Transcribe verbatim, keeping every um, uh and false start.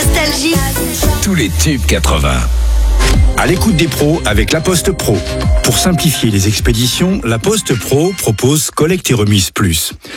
Nostalgie. Tous les tubes quatre-vingts. À l'écoute des pros avec La Poste Pro. Pour simplifier les expéditions, La Poste Pro propose Collecte et Remise Plus.